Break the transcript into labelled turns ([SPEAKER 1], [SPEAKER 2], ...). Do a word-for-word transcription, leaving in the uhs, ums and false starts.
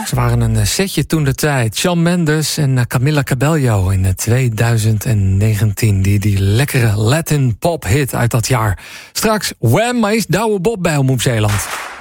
[SPEAKER 1] Ze waren een setje toen de tijd. Shawn Mendes en Camila Cabello in twintig negentien. Die, die lekkere Latin pop hit uit dat jaar. Straks Wham, maar is Douwe Bob bij Omroep Zeeland.